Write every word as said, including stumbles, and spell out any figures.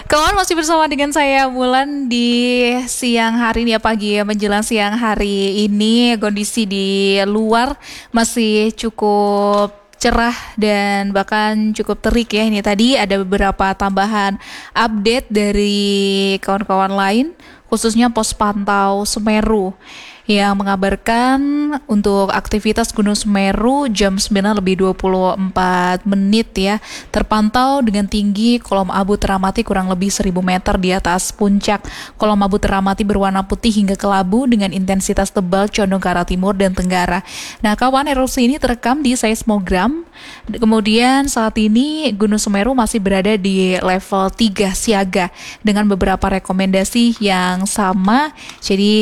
Kawan masih bersama dengan saya Mulan di siang hari ini ya, pagi ya, menjelang siang hari ini kondisi di luar masih cukup cerah dan bahkan cukup terik ya. Ini tadi ada beberapa tambahan update dari kawan-kawan lain, khususnya pos pantau Semeru yang mengabarkan untuk aktivitas Gunung Semeru jam sembilan lebih dua puluh empat menit ya, terpantau dengan tinggi kolom abu teramati kurang lebih seribu meter di atas puncak. Kolom abu teramati berwarna putih hingga kelabu dengan intensitas tebal condong ke arah timur dan tenggara. Nah kawan, erupsi ini terekam di seismogram. Kemudian saat ini Gunung Semeru masih berada di level tiga siaga dengan beberapa rekomendasi yang sama. Jadi